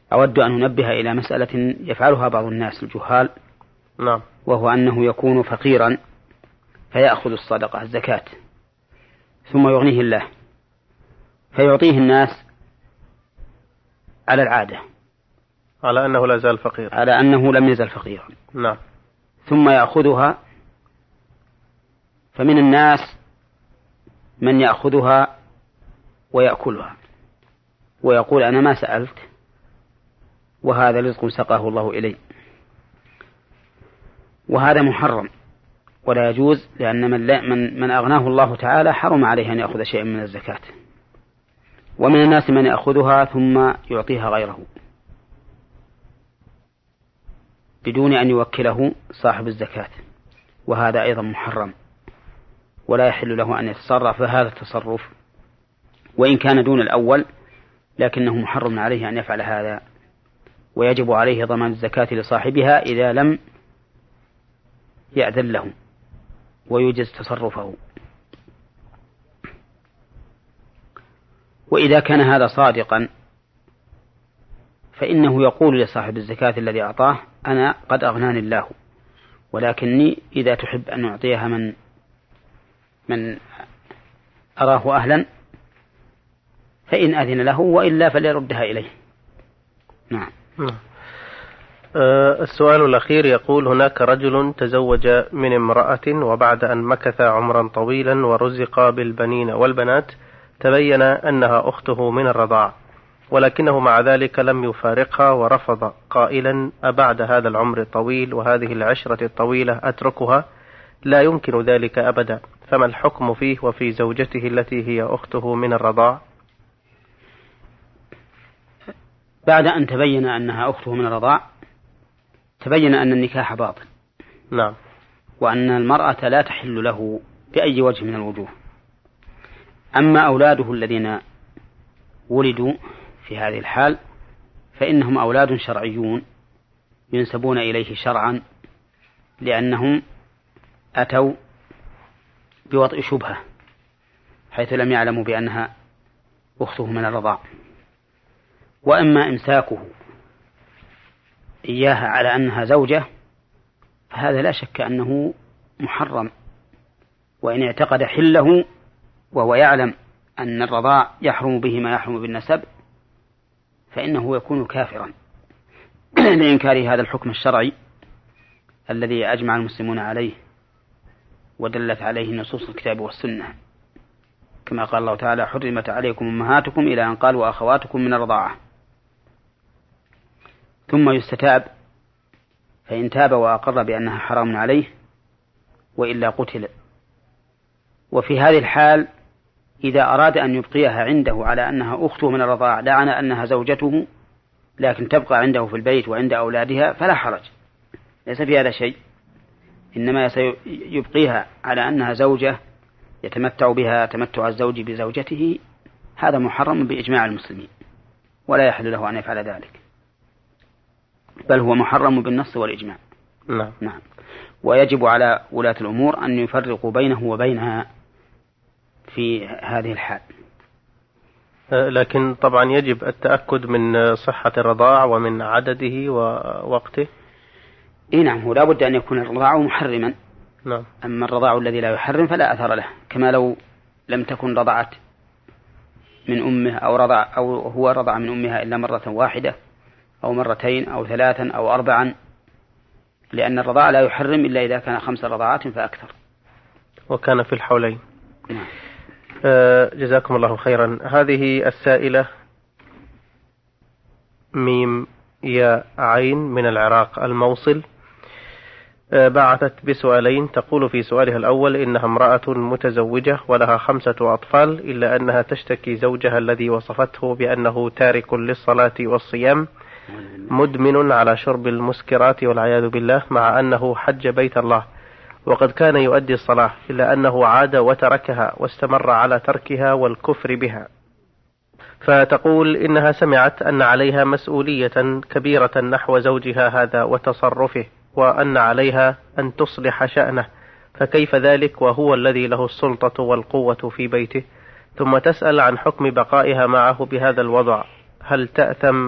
أود أن أنبه إلى مسألة يفعلها بعض الناس الجهال. نعم. وهو أنه يكون فقيرا فيأخذ الصدقة الزكاة ثم يغنيه الله فيعطيه الناس على العادة، على أنه لا زال فقير، على أنه لم يزل فقيرا. نعم. ثم يأخذها، فمن الناس من يأخذها ويأكلها ويقول أنا ما سألت وهذا رزق سقاه الله إلي، وهذا محرم ولا يجوز، لأن من أغناه الله تعالى حرم عليه أن يأخذ شيئا من الزكاة. ومن الناس من يأخذها ثم يعطيها غيره بدون أن يوكله صاحب الزكاة، وهذا أيضا محرم ولا يحل له أن يتصرف فهذا التصرف، وإن كان دون الأول لكنه محرم عليه أن يفعل هذا، ويجب عليه ضمان الزكاة لصاحبها إذا لم يأذن له ويجز تصرفه. وإذا كان هذا صادقا فإنه يقول لصاحب الزكاة الذي أعطاه أنا قد أغناني الله، ولكني إذا تحب أن أعطيها من أراه أهلا فإن أذن له، وإلا فليردها إليه. نعم. السؤال الأخير يقول هناك رجل تزوج من امرأة وبعد أن مكث عمرا طويلا ورزق بالبنين والبنات تبين أنها أخته من الرضاع، ولكنه مع ذلك لم يفارقها ورفض قائلا أبعد هذا العمر الطويل وهذه العشرة الطويلة أتركها؟ لا يمكن ذلك أبدا، فما الحكم فيه وفي زوجته التي هي أخته من الرضاع؟ بعد أن تبين أنها أخته من الرضاع تبين أن النكاح باطل. نعم. وأن المرأة لا تحل له بأي وجه من الوجوه. أما أولاده الذين ولدوا في هذه الحال فإنهم أولاد شرعيون ينسبون إليه شرعا، لأنهم أتوا بوضع شبهة حيث لم يعلموا بأنها أخته من الرضاع. وأما إمساكه إياها على أنها زوجة فهذا لا شك أنه محرم، وإن اعتقد حله وهو يعلم أن الرضاع يحرم به ما يحرم بالنسب فإنه يكون كافرا لإنكار هذا الحكم الشرعي الذي أجمع المسلمون عليه ودلت عليه نصوص الكتاب والسنة، كما قال الله تعالى حرمت عليكم أمهاتكم إلى أن قال وأخواتكم من الرضاعة. ثم يستتاب، فإن تاب وأقر بأنها حرام عليه وإلا قتل. وفي هذه الحال إذا أراد أن يبقيها عنده على أنها أخته من الرضاعة لا على أنها زوجته لكن تبقى عنده في البيت وعند أولادها فلا حرج، ليس في هذا شيء، إنما يبقيها على أنها زوجة يتمتع بها تمتع الزوج بزوجته، هذا محرم بإجماع المسلمين ولا يحل له أن يفعل ذلك، بل هو محرم بالنص والإجماع. نعم. ويجب على ولاة الأمور أن يفرقوا بينه وبينها في هذه الحال. لكن طبعا يجب التأكد من صحة الرضاع ومن عدده ووقته. نعم، هو لا بد أن يكون الرضاع محرما. نعم. أما الرضاع الذي لا يحرم فلا أثر له، كما لو لم تكن رضعت من أمه أو هو رضع من أمها إلا مرة واحدة أو مرتين أو ثلاثا أو أربعا، لأن الرضاع لا يحرم إلا إذا كان 5 رضعات فأكثر وكان في الحولين. نعم. جزاكم الله خيرا. هذه السائلة ميم يا عين من العراق الموصل بعثت بسؤالين. تقول في سؤالها الأول إنها امرأة متزوجة ولها 5 أطفال، إلا أنها تشتكي زوجها الذي وصفته بأنه تارك للصلاة والصيام مدمن على شرب المسكرات والعياذ بالله، مع أنه حج بيت الله وقد كان يؤدي الصلاة، إلا أنه عاد وتركها واستمر على تركها والكفر بها. فتقول إنها سمعت أن عليها مسؤولية كبيرة نحو زوجها هذا وتصرفه، وأن عليها أن تصلح شأنه، فكيف ذلك وهو الذي له السلطة والقوة في بيته؟ ثم تسأل عن حكم بقائها معه بهذا الوضع، هل تأثم